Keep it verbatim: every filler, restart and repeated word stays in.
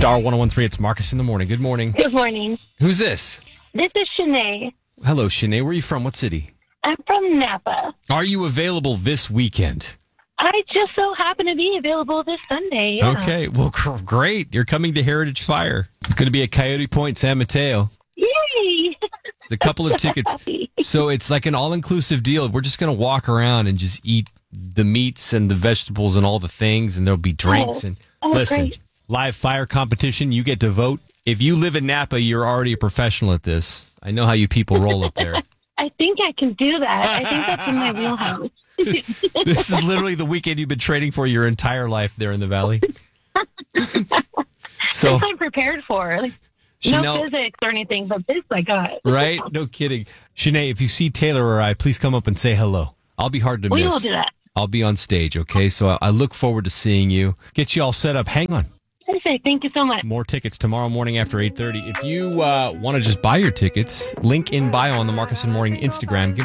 Star one oh one three, it's Marcus in the morning. Good morning. Good morning. Who's this? This is Shanae. Hello, Shanae. Where are you from? What city? I'm from Napa. Are you available this weekend? I just so happen to be available this Sunday. Yeah. Okay, well, gr- great. You're coming to Heritage Fire. It's going to be at Coyote Point, San Mateo. Yay! A couple of tickets. So it's like an all-inclusive deal. We're just going to walk around and just eat the meats and the vegetables and all the things, and there'll be drinks. Oh. And Oh, listen, great. live fire competition. You get to vote. If you live in Napa, you're already a professional at this. I know how you people roll up there. I think I can do that. I think that's in my wheelhouse. This is literally the weekend you've been training for your entire life there in the valley. So This I'm prepared for. Like, Chanel, no physics or anything, but this I got. right? No kidding. Shanae, if you see Taylor or I, please come up and say hello. I'll be hard to We miss. will do that. I'll be on stage, okay? So I, I look forward to seeing you. Get you all set up. Hang on. Perfect. Thank you so much. More tickets tomorrow morning after eight thirty. If you uh, want to just buy your tickets, link in bio on the Marcus and Morning Instagram. Give